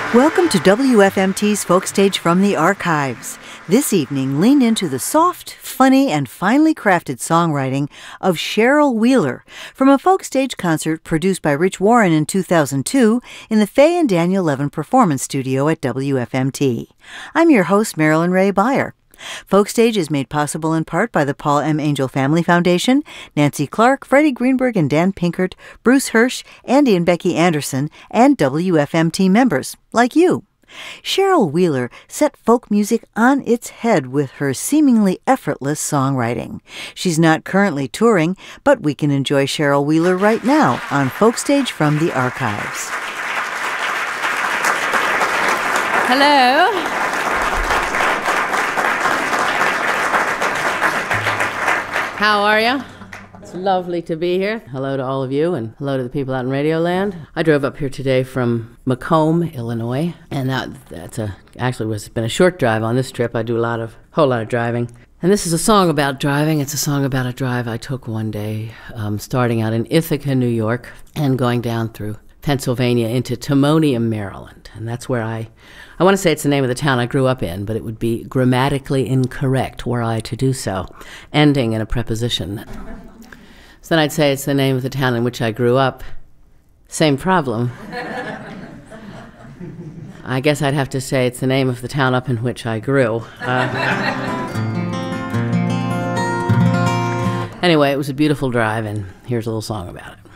Welcome to WFMT's Folk Stage from the Archives. This evening, lean into the soft, funny, and finely crafted songwriting of Cheryl Wheeler from a folk stage concert produced by Rich Warren in 2002 in the Faye and Daniel Levin Performance Studio at WFMT. I'm your host, Marilyn Ray Beyer. Folkstage is made possible in part by the Paul M. Angel Family Foundation, Nancy Clark, Freddie Greenberg and Dan Pinkert, Bruce Hirsch, Andy and Becky Anderson, and WFMT members, like you. Cheryl Wheeler set folk music on its head with her seemingly effortless songwriting. She's not currently touring, but we can enjoy Cheryl Wheeler right now on Folkstage from the Archives. Hello. How are you? It's lovely to be here. Hello to all of you, and hello to the people out in Radioland. I drove up here today from Macomb, Illinois, and it's been a short drive on this trip. I do a whole lot of driving. And this is a song about driving. It's a song about a drive I took one day, starting out in Ithaca, New York, and going down through Pennsylvania into Timonium, Maryland. And that's where I want to say it's the name of the town I grew up in, but it would be grammatically incorrect were I to do so, ending in a preposition. So then I'd say it's the name of the town in which I grew up. Same problem. I guess I'd have to say it's the name of the town up in which I grew. Anyway, it was a beautiful drive, and here's a little song about it.